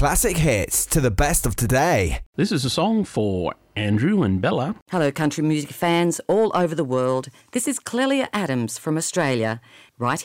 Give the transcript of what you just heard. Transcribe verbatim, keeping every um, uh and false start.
classic hits to the best of today. This is a song for Andrew and Bella. Hello, country music fans all over the world. This is Clelia Adams from Australia, right